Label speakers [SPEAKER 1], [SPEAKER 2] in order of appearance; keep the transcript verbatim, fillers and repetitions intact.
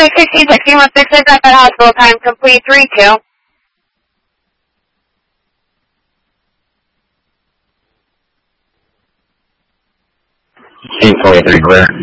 [SPEAKER 1] three sixteen, sixteen one six is at that hospital. Time complete three two.
[SPEAKER 2] Team twenty-three, clear.